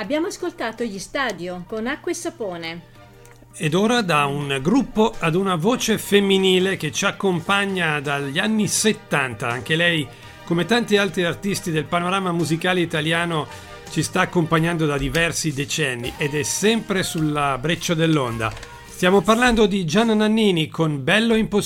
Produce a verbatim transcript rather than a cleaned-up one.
Abbiamo ascoltato Gli Stadio con Acqua e Sapone. Ed ora da un gruppo ad una voce femminile che ci accompagna dagli anni settanta. Anche lei, come tanti altri artisti del panorama musicale italiano, ci sta accompagnando da diversi decenni ed è sempre sulla breccia dell'onda. Stiamo parlando di Gianna Nannini con Bello Impossibile.